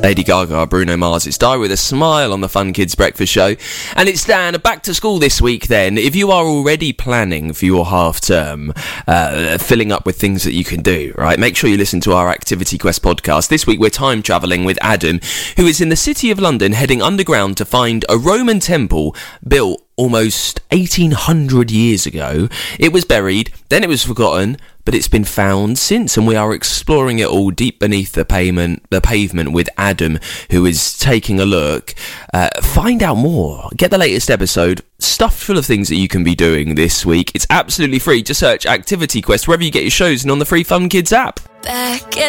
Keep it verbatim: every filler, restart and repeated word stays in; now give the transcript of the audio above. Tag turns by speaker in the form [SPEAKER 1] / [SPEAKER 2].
[SPEAKER 1] Lady Gaga, Bruno Mars. It's Di with a Smile on the Fun Kids Breakfast Show. And it's Dan, back to school this week then. If you are already planning for your half term, uh, filling up with things that you can do, right, make sure you listen to our Activity Quest podcast. This week we're time travelling with Adam, who is in the City of London heading underground to find a Roman temple built almost eighteen hundred years ago. It was buried, then it was forgotten, but it's been found since, and we are exploring it all deep beneath the pavement, the pavement with Adam, who is taking a look. Uh, find out more. Get the latest episode, stuffed full of things that you can be doing this week. It's absolutely free. Just search Activity Quest wherever you get your shows and on the free Fun Kids app.
[SPEAKER 2] Back